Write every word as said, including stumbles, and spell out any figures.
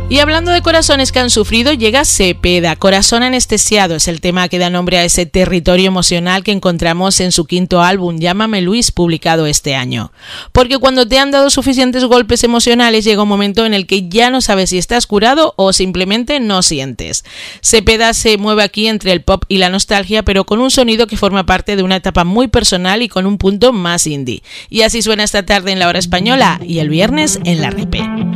Y hablando de corazones que han sufrido, llega Cepeda, Corazón Anestesiado. Es el tema que da nombre a ese territorio emocional que encontramos en su quinto álbum, Llámame Luis, publicado este año. Porque cuando te han dado suficientes golpes emocionales, llega un momento en el que ya no sabes si estás curado o simplemente no sientes. Cepeda se mueve aquí entre el pop y la nostalgia, pero con un sonido que forma parte de una etapa muy personal y con un punto más indie. Y así suena esta tarde en La Hora Española y el viernes en La Repe.